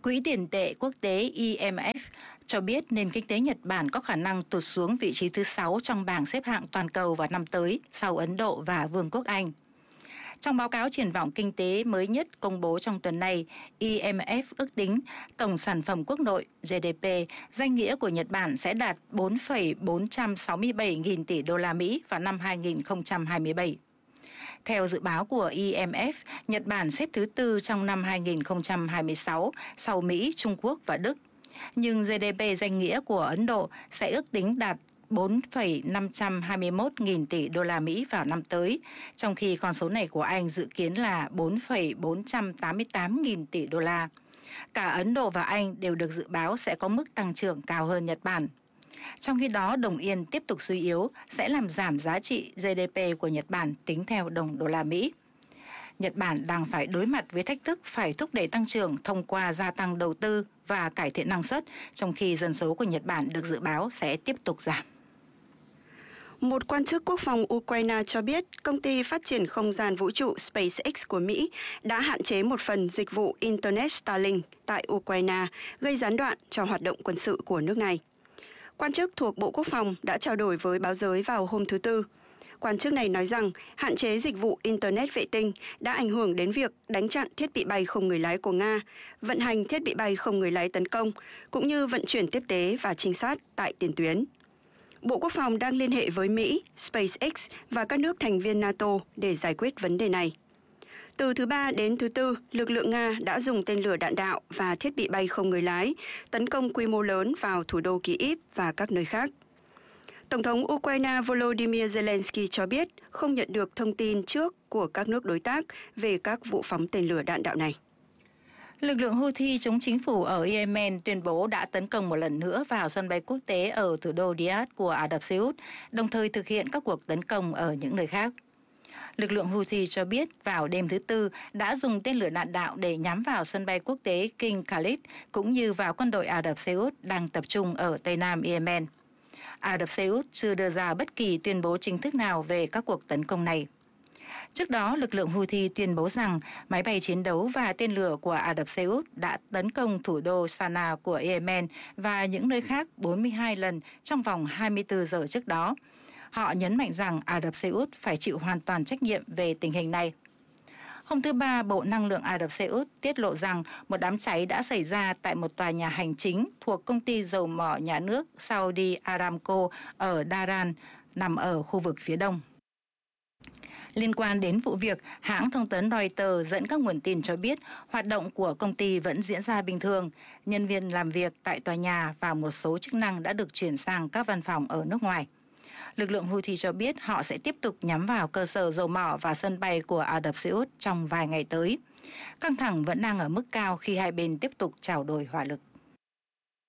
Quỹ tiền tệ quốc tế IMF cho biết nền kinh tế Nhật Bản có khả năng tụt xuống vị trí thứ 6 trong bảng xếp hạng toàn cầu vào năm tới, sau Ấn Độ và Vương quốc Anh. Trong báo cáo triển vọng kinh tế mới nhất công bố trong tuần này, IMF ước tính tổng sản phẩm quốc nội GDP danh nghĩa của Nhật Bản sẽ đạt 4,467 nghìn tỷ đô la Mỹ vào năm 2027. Theo dự báo của IMF, Nhật Bản xếp thứ 4 trong năm 2026 sau Mỹ, Trung Quốc và Đức. Nhưng GDP danh nghĩa của Ấn Độ sẽ ước tính đạt 4,521 nghìn tỷ đô la Mỹ vào năm tới, trong khi con số này của Anh dự kiến là 4,488 nghìn tỷ đô la. Cả Ấn Độ và Anh đều được dự báo sẽ có mức tăng trưởng cao hơn Nhật Bản. Trong khi đó, đồng yên tiếp tục suy yếu sẽ làm giảm giá trị GDP của Nhật Bản tính theo đồng đô la Mỹ. Nhật Bản đang phải đối mặt với thách thức phải thúc đẩy tăng trưởng thông qua gia tăng đầu tư và cải thiện năng suất, trong khi dân số của Nhật Bản được dự báo sẽ tiếp tục giảm. Một quan chức quốc phòng Ukraine cho biết công ty phát triển không gian vũ trụ SpaceX của Mỹ đã hạn chế một phần dịch vụ Internet Starlink tại Ukraine, gây gián đoạn cho hoạt động quân sự của nước này. Quan chức thuộc Bộ Quốc phòng đã trao đổi với báo giới vào hôm thứ Tư. Quan chức này nói rằng hạn chế dịch vụ Internet vệ tinh đã ảnh hưởng đến việc đánh chặn thiết bị bay không người lái của Nga, vận hành thiết bị bay không người lái tấn công, cũng như vận chuyển tiếp tế và trinh sát tại tiền tuyến. Bộ Quốc phòng đang liên hệ với Mỹ, SpaceX và các nước thành viên NATO để giải quyết vấn đề này. Từ thứ Ba đến thứ Tư, lực lượng Nga đã dùng tên lửa đạn đạo và thiết bị bay không người lái tấn công quy mô lớn vào thủ đô Kyiv và các nơi khác. Tổng thống Ukraine Volodymyr Zelensky cho biết không nhận được thông tin trước của các nước đối tác về các vụ phóng tên lửa đạn đạo này. Lực lượng Houthi chống chính phủ ở Yemen tuyên bố đã tấn công một lần nữa vào sân bay quốc tế ở thủ đô Riyadh của Ả Rập Xê Út, đồng thời thực hiện các cuộc tấn công ở những nơi khác. Lực lượng Houthi cho biết vào đêm thứ Tư đã dùng tên lửa đạn đạo để nhắm vào sân bay quốc tế King Khalid cũng như vào quân đội Ả Rập Xê Út đang tập trung ở Tây Nam Yemen. Ả Rập Xê Út chưa đưa ra bất kỳ tuyên bố chính thức nào về các cuộc tấn công này. Trước đó, lực lượng Houthi tuyên bố rằng máy bay chiến đấu và tên lửa của Ả Rập Xê Út đã tấn công thủ đô Sanaa của Yemen và những nơi khác 42 lần trong vòng 24 giờ trước đó. Họ nhấn mạnh rằng Ả Rập Xê Út phải chịu hoàn toàn trách nhiệm về tình hình này. Hôm thứ Ba, Bộ Năng lượng Ả Rập Xê Út tiết lộ rằng một đám cháy đã xảy ra tại một tòa nhà hành chính thuộc công ty dầu mỏ nhà nước Saudi Aramco ở Dhahran, nằm ở khu vực phía đông. Liên quan đến vụ việc, hãng thông tấn Reuters dẫn các nguồn tin cho biết hoạt động của công ty vẫn diễn ra bình thường, nhân viên làm việc tại tòa nhà và một số chức năng đã được chuyển sang các văn phòng ở nước ngoài. Lực lượng Houthi cho biết họ sẽ tiếp tục nhắm vào cơ sở dầu mỏ và sân bay của Ả Rập Xê Út trong vài ngày tới. Căng thẳng vẫn đang ở mức cao khi hai bên tiếp tục trao đổi hỏa lực.